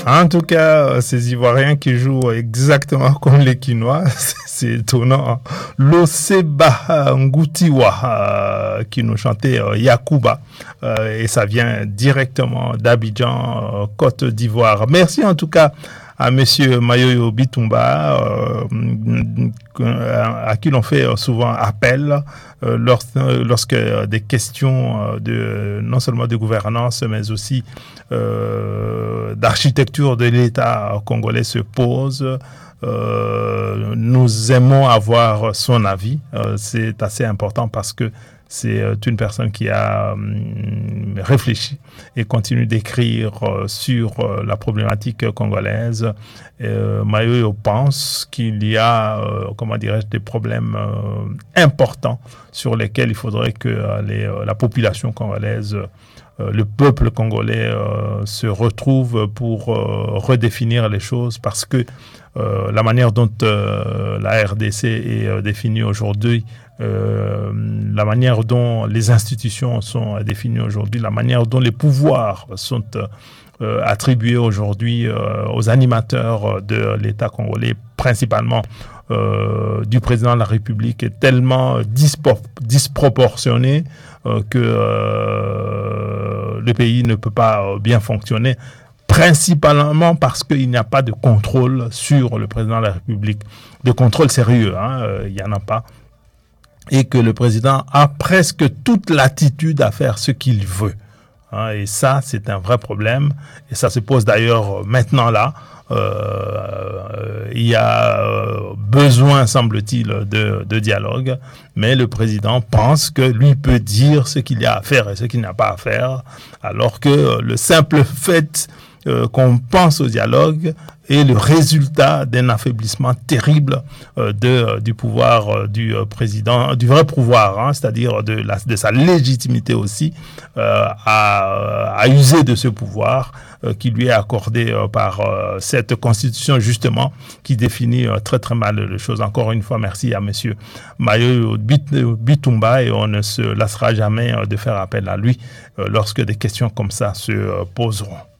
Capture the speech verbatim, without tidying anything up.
En tout cas, ces Ivoiriens qui jouent exactement comme les Quinois, c'est étonnant. L'Oseba Ngoutiwa qui nous chantait Yakuba, et ça vient directement d'Abidjan, Côte d'Ivoire. Merci en tout cas à Monsieur Mayoyo Bitumba, euh, à qui l'on fait souvent appel euh, lors, lorsque des questions de, non seulement de gouvernance, mais aussi euh, d'architecture de l'État congolais se posent. Euh, nous aimons avoir son avis. Euh, c'est assez important parce que c'est une personne qui a hum, réfléchi et continue d'écrire euh, sur euh, la problématique congolaise. Euh, Mayoyo pense qu'il y a, euh, comment dirais-je, des problèmes euh, importants sur lesquels il faudrait que euh, les, euh, la population congolaise, euh, le peuple congolais euh, se retrouve pour euh, redéfinir les choses parce que euh, la manière dont euh, la R D C est euh, définie aujourd'hui, Euh, la manière dont les institutions sont définies aujourd'hui, la manière dont les pouvoirs sont euh, attribués aujourd'hui euh, aux animateurs de l'État congolais, principalement euh, du président de la République, est tellement dispor- disproportionné euh, que euh, le pays ne peut pas bien fonctionner, principalement parce qu'il n'y a pas de contrôle sur le président de la République, de contrôle sérieux, hein, euh, il n'y en a pas. Et que le président a presque toute l'attitude à faire ce qu'il veut. Hein, et ça, c'est un vrai problème. Et ça se pose d'ailleurs maintenant là. Euh, il y a euh, besoin, semble-t-il, de, de dialogue. Mais le président pense que lui peut dire ce qu'il y a à faire et ce qu'il n'a pas à faire. Alors que le simple fait euh, qu'on pense au dialogue est le résultat d'un affaiblissement terrible euh, de, euh, du pouvoir euh, du euh, président, du vrai pouvoir, hein, c'est-à-dire de, la, de sa légitimité aussi euh, à, à user de ce pouvoir euh, qui lui est accordé euh, par euh, cette constitution justement qui définit euh, très très mal les choses. Encore une fois, merci à monsieur Mayoyo Bitumba et on ne se lassera jamais euh, de faire appel à lui euh, lorsque des questions comme ça se euh, poseront.